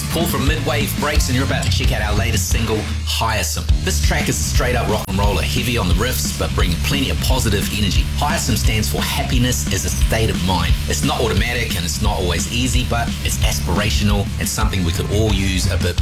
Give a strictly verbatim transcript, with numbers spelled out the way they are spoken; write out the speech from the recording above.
Paul from Midwave Breaks, and you're about to check out our latest single, Hyacinth. This track is a straight up rock and roller, heavy on the riffs, but bringing plenty of positive energy. Hyacinth stands for happiness is a state of mind. It's not automatic and it's not always easy, but it's aspirational and something we could all use a bit